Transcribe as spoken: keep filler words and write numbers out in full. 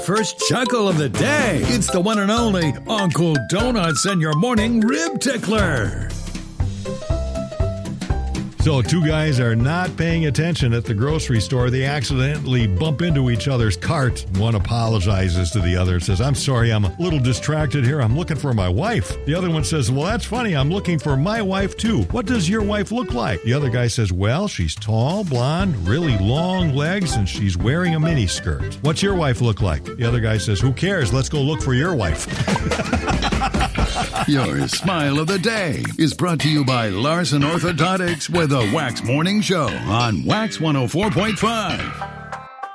First chuckle of the day. It's the one and only Uncle Donuts and your morning rib tickler. So two guys are not paying attention at the grocery store. They accidentally bump into each other's cart. One apologizes to the other and says, I'm sorry, I'm a little distracted here. I'm looking for my wife. The other one says, well, that's funny. I'm looking for my wife too. What does your wife look like? The other guy says, well, she's tall, blonde, really long legs, and she's wearing a miniskirt. What's your wife look like? The other guy says, who cares? Let's go look for your wife. Your smile of the day is brought to you by Larson Orthodontics with a Wax Morning Show on Wax one oh four point five.